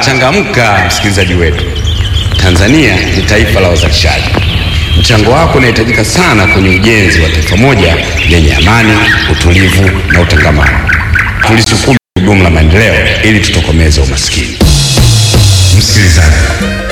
Changamka msikilizaji wetu. Tanzania ni taifa la wazalishaji. Mchango wako unahitajika sana kwenye ujenzi wa taifa moja lenye amani, utulivu na utangamano. Tulisukume gurudumu la maendeleo ili tutokomeze umaskini. Msikilizaji,